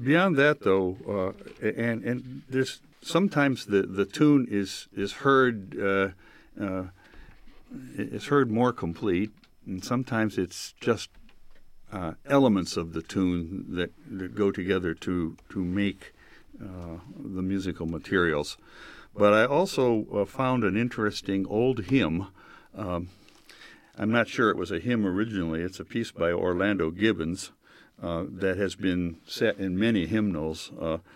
beyond that, though, and there's sometimes the tune is heard more complete, and sometimes it's just elements of the tune that go together to make the musical materials. But I also found an interesting old hymn. I'm not sure it was a hymn originally. It's a piece by Orlando Gibbons that has been set in many hymnals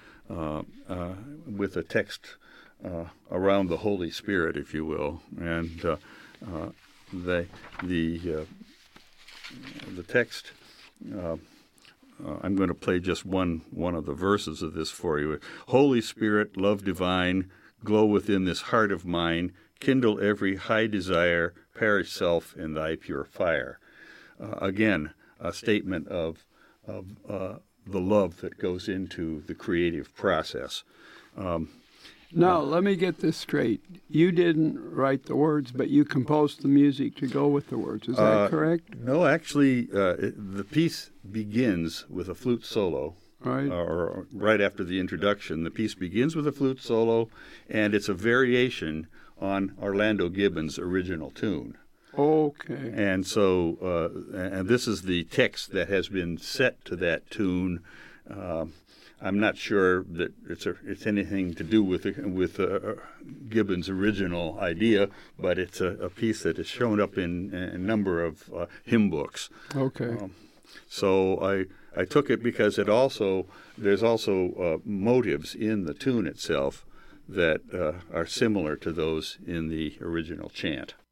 with a text around the Holy Spirit, if you will. And the text, I'm going to play just one of the verses of this for you. Holy Spirit, love divine, glow within this heart of mine, kindle every high desire, perish self in thy pure fire. Again, a statement of the love that goes into the creative process. Now, let me get this straight. You didn't write the words, but you composed the music to go with the words. Is that correct? No, actually, the piece begins with a flute solo. Right. Or right after the introduction. The piece begins with a flute solo, and it's a variation on Orlando Gibbons' original tune. Okay. And so, and this is the text that has been set to that tune. I'm not sure that it's anything to do with Gibbons' original idea, but it's a piece that has shown up in a number of hymn books. Okay. So I took it because there's also motives in the tune itself that are similar to those in the original chant.